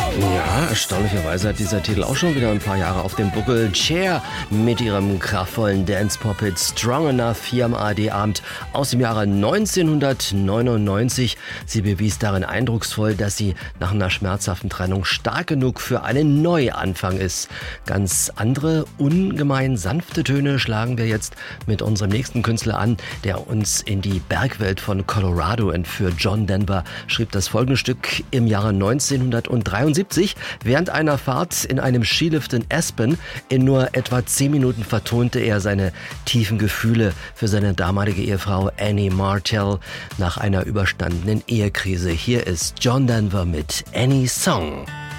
Ja, erstaunlicherweise hat dieser Titel auch schon wieder ein paar Jahre auf dem Buckel. Cher mit ihrem kraftvollen Dance-Pop-Hit Strong Enough hier am ARD-Abend aus dem Jahre 1999. Sie bewies darin eindrucksvoll, dass sie nach einer schmerzhaften Trennung stark genug für einen Neuanfang ist. Ganz andere, ungemein sanfte Töne schlagen wir jetzt mit unserem nächsten Künstler an, der uns in die Bergwelt von Colorado entführt. John Denver schrieb das folgende Stück im Jahre 1973. Während einer Fahrt in einem Skilift in Aspen in nur etwa 10 Minuten vertonte er seine tiefen Gefühle für seine damalige Ehefrau Annie Martell nach einer überstandenen Ehekrise. Hier ist John Denver mit Annie's Song.